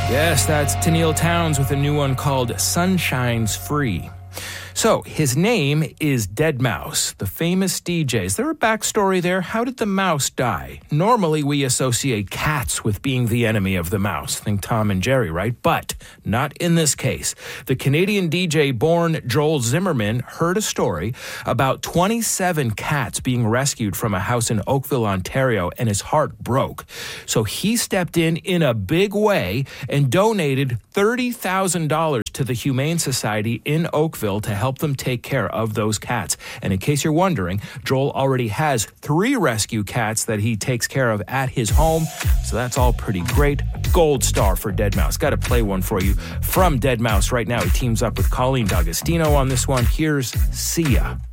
Yes, that's Tennille Townes with a new one called Sunshine's Free. So, his name is Deadmau5, the famous DJ. Is there a backstory there? How did the mouse die? Normally, we associate cats with being the enemy of the mouse. Think Tom and Jerry, right? But not in this case. The Canadian DJ born Joel Zimmerman heard a story about 27 cats being rescued from a house in Oakville, Ontario, and his heart broke. So he stepped in a big way and donated $30,000 to the Humane Society in Oakville to help them take care of those cats. And in case you're wondering, Joel already has 3 rescue cats that he takes care of at his home. So that's all pretty great. Gold star for Deadmau5. Got to play one for you from Deadmau5 right now. He teams up with Colleen D'Agostino on this one. Here's See Ya.